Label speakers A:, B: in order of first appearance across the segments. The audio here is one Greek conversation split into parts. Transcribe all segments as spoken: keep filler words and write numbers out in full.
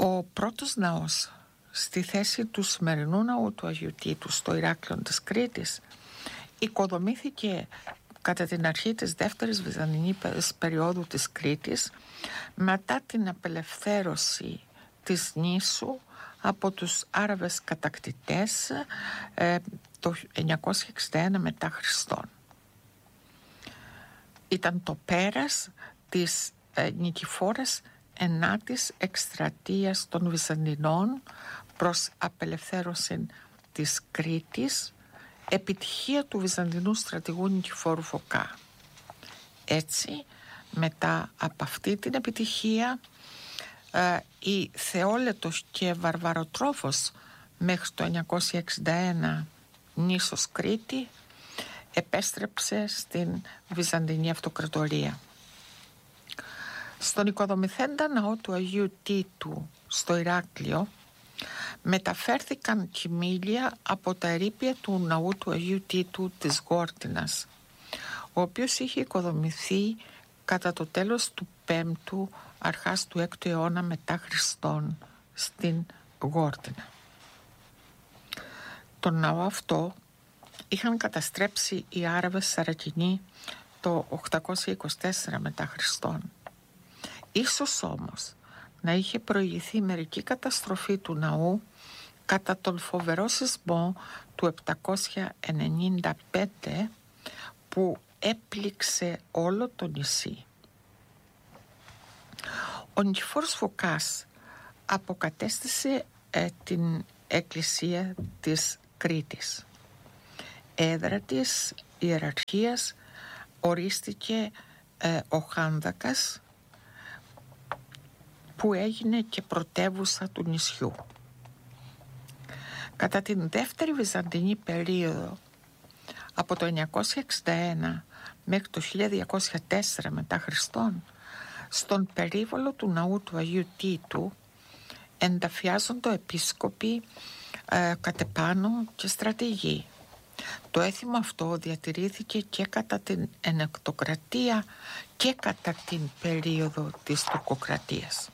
A: Ο πρώτος ναός στη θέση του σημερινού ναού του Αγίου Τίτου στο Ηράκλειο της Κρήτης οικοδομήθηκε κατά την αρχή της δεύτερης βυζαντινής περίοδου της Κρήτης μετά την απελευθέρωση της νήσου από τους Άραβες κατακτητές ε, το εννιακόσια εξήντα ένα μετά Χριστόν. Ήταν το πέρας της ε, νικηφόρας ενάτης εκστρατείας των Βυζαντινών προς απελευθέρωση της Κρήτης, επιτυχία του Βυζαντινού στρατηγού Νικηφόρου Φωκά. Έτσι, μετά από αυτή την επιτυχία, ε, η Θεόλετος και Βαρβαροτρόφος μέχρι το εννιακόσια εξήντα ένα νήσος Κρήτη επέστρεψε στην Βυζαντινή Αυτοκρατορία. Στον οικοδομηθέντα ναό του Αγίου Τίτου στο Ηράκλειο μεταφέρθηκαν κοιμήλια από τα ερείπια του ναού του Αγίου Τίτου της Γόρτινας, ο οποίος είχε οικοδομηθεί κατά το τέλος του πέμπτου αρχάς του έκτου αιώνα μετά Χριστόν στην Γόρτινα. Τον ναό αυτό είχαν καταστρέψει οι Άραβες Σαρακινοί το οκτακόσια είκοσι τέσσερα μετά Χριστόν. Ίσως όμως να είχε προηγηθεί μερική καταστροφή του ναού κατά τον φοβερό σεισμό του επτακόσια ενενήντα πέντε που έπληξε όλο το νησί. Ο Νικηφόρος Φωκάς αποκατέστησε ε, την εκκλησία της Κρήτης. Έδρα της ιεραρχίας ορίστηκε ε, ο Χάνδακας, που έγινε και πρωτεύουσα του νησιού. Κατά την δεύτερη Βυζαντινή περίοδο, από το εννιακόσια εξήντα ένα μέχρι το χίλια διακόσια τέσσερα μετά Χριστόν, στον περίβολο του ναού του Αγίου Τίτου ενταφιάζονται επίσκοποι ε, κατεπάνω και στρατηγοί. Το έθιμο αυτό διατηρήθηκε και κατά την Ενεκτοκρατία και κατά την περίοδο της Τουρκοκρατίας.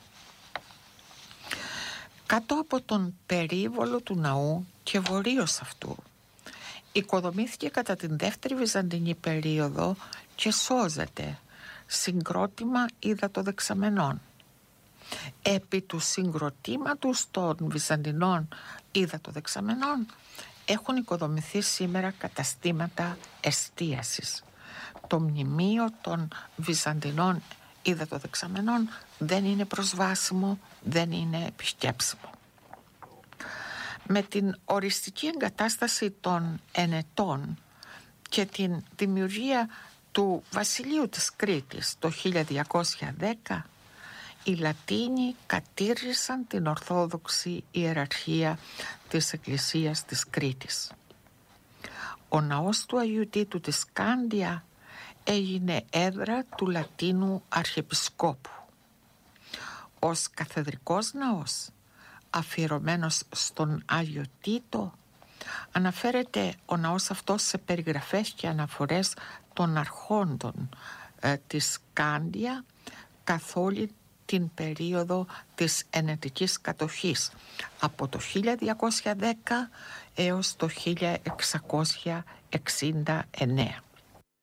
A: Κάτω από τον περίβολο του ναού και βορείως αυτού οικοδομήθηκε κατά την δεύτερη Βυζαντινή περίοδο και σώζεται συγκρότημα υδατοδεξαμενών. Επί του συγκροτήματος των Βυζαντινών υδατοδεξαμενών έχουν οικοδομηθεί σήμερα καταστήματα εστίασης. Το μνημείο των Βυζαντινών υδατοδεξαμενών δεν είναι προσβάσιμο, δεν είναι επισκέψιμο. Με την οριστική εγκατάσταση των Ενετών και την δημιουργία του Βασιλείου της Κρήτης το χίλια διακόσια δέκα, οι Λατίνοι κατήργησαν την Ορθόδοξη ιεραρχία της Εκκλησίας της Κρήτης. Ο ναός του Αγίου Τίτου της Σκάντια έγινε έδρα του Λατίνου Αρχιεπισκόπου. Ως καθεδρικός ναός, αφιερωμένος στον Άγιο Τίτο, αναφέρεται ο ναός αυτός σε περιγραφές και αναφορές των αρχόντων ε, της Σκάντια καθ' όλη την περίοδο της ενετικής κατοχής από το χίλια διακόσια δέκα έως το χίλια εξακόσια εξήντα εννέα.